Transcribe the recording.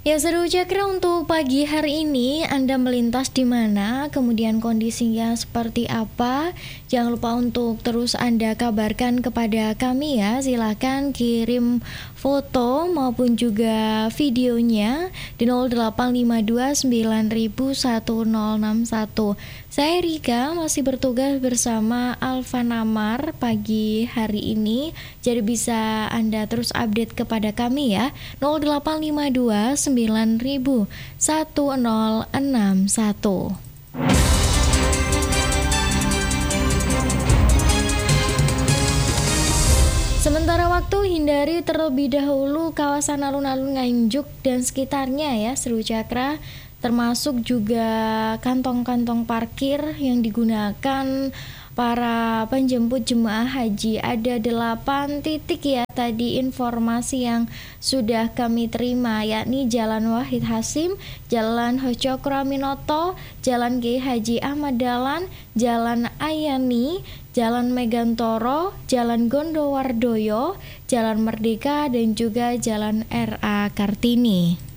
Ya, seru Cakra, untuk pagi hari ini Anda melintas di mana, kemudian kondisinya seperti apa? Jangan lupa untuk terus Anda kabarkan kepada kami ya. Silahkan kirim foto maupun juga videonya di 08529061. Saya Rika masih bertugas bersama Alfa Namar pagi hari ini. Jadi bisa Anda terus update kepada kami ya. 0852901061. Sementara waktu, hindari terlebih dahulu kawasan alun-alun Nganjuk dan sekitarnya ya, Seru Cakra, termasuk juga kantong-kantong parkir yang digunakan para penjemput jemaah haji. Ada 8 titik ya tadi informasi yang sudah kami terima, yakni Jalan Wahid Hasim, Jalan Hocokraminoto, Jalan Kiai Haji Ahmad Dahlan, Jalan Ayani, Jalan Megantoro, Jalan Gondowardoyo, Jalan Merdeka, dan juga Jalan R.A. Kartini.